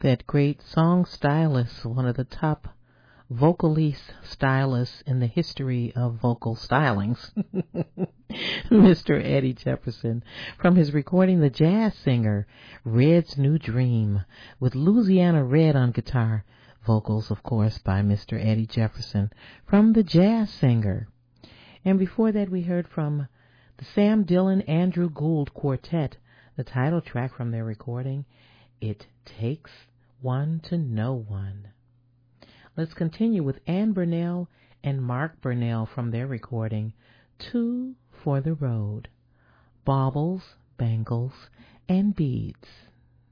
that great song stylist, one of the top vocalist stylists in the history of vocal stylings, Mr. Eddie Jefferson, from his recording The Jazz Singer, Red's New Dream, with Louisiana Red on guitar, vocals, of course, by Mr. Eddie Jefferson, from The Jazz Singer. And before that, we heard from the Sam Dillon Andrew Gould Quartet, the title track from their recording, It Takes One to Know One. Let's continue with Ann Burnell and Mark Burnell from their recording, Two for the Road, Baubles, Bangles, and Beads.